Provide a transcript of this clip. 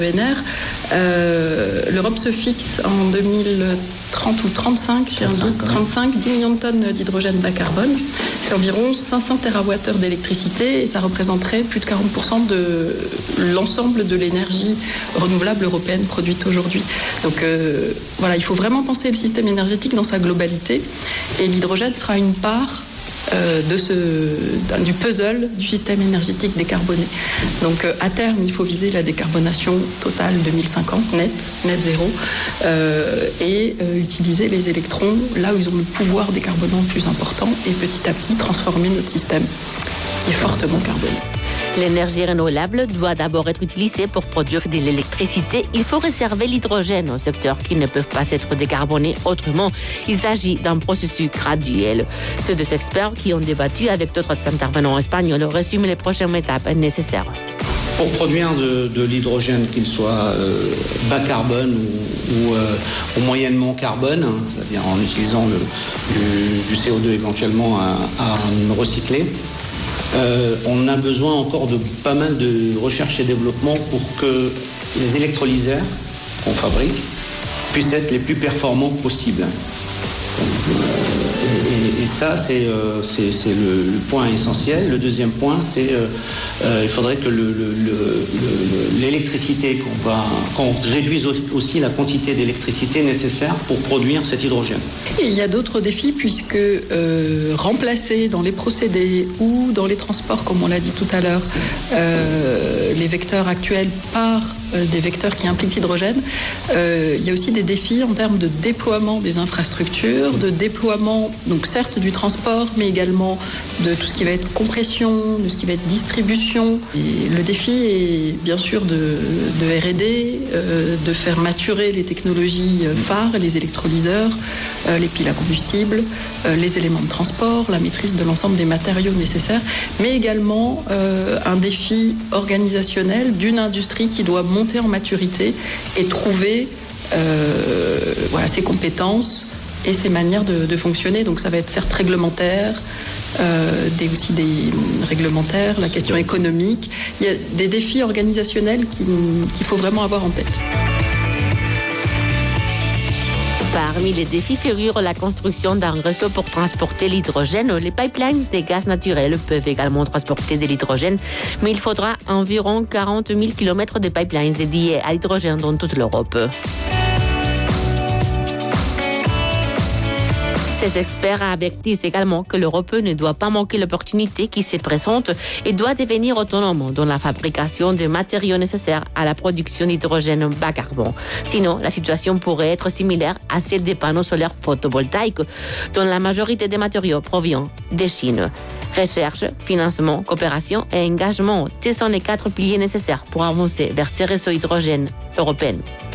ENR. L'Europe se fixe en 2030 ou 35, j'ai un doute, 10 millions de tonnes d'hydrogène bas carbone. C'est environ 500 TWh d'électricité et ça représenterait plus de 40% de l'ensemble de l'énergie renouvelable européenne produite aujourd'hui. Donc voilà, il faut vraiment penser le système énergétique dans sa globalité et l'hydrogène sera une part du puzzle du système énergétique décarboné. Donc à terme, il faut viser la décarbonation totale 2050, net zéro, et utiliser les électrons là où ils ont le pouvoir décarbonant le plus important et petit à petit transformer notre système qui est fortement carboné. L'énergie renouvelable doit d'abord être utilisée pour produire de l'électricité. Il faut réserver l'hydrogène aux secteurs qui ne peuvent pas être décarbonés autrement. Il s'agit d'un processus graduel. Ceux des experts qui ont débattu avec d'autres intervenants espagnols résument les prochaines étapes nécessaires. Pour produire de l'hydrogène, qu'il soit bas carbone ou moyennement carbone, c'est-à-dire en utilisant du CO2 éventuellement à recycler, on a besoin encore de pas mal de recherche et développement pour que les électrolyseurs qu'on fabrique puissent être les plus performants possibles. Et ça, c'est le point essentiel. Le deuxième point, c'est il faudrait que l'électricité qu'on réduise aussi la quantité d'électricité nécessaire pour produire cet hydrogène. Et il y a d'autres défis puisque remplacer dans les procédés ou dans les transports, comme on l'a dit tout à l'heure, les vecteurs actuels par des vecteurs qui impliquent l'hydrogène, il y a aussi des défis en termes de déploiement des infrastructures, de déploiement, donc certes du transport, mais également de tout ce qui va être compression, de ce qui va être distribution. Et le défi est bien sûr de R&D, de faire maturer les technologies phares, les électrolyseurs, les piles à combustible, les éléments de transport, la maîtrise de l'ensemble des matériaux nécessaires, mais également un défi organisationnel d'une industrie qui doit monter en maturité et trouver ses compétences et ses manières de fonctionner. Donc ça va être certes réglementaire, aussi des réglementaires, la question économique. Il y a des défis organisationnels qu'il faut vraiment avoir en tête. Parmi les défis figure la construction d'un réseau pour transporter l'hydrogène. Les pipelines des gaz naturels peuvent également transporter de l'hydrogène, mais il faudra environ 40 000 km de pipelines dédiés à l'hydrogène dans toute l'Europe. Ces experts avertissent également que l'Europe ne doit pas manquer l'opportunité qui se présente et doit devenir autonome dans la fabrication des matériaux nécessaires à la production d'hydrogène bas carbone. Sinon, la situation pourrait être similaire à celle des panneaux solaires photovoltaïques, dont la majorité des matériaux provient de Chine. Recherche, financement, coopération et engagement, tels sont les 4 piliers nécessaires pour avancer vers ces réseaux hydrogène européens.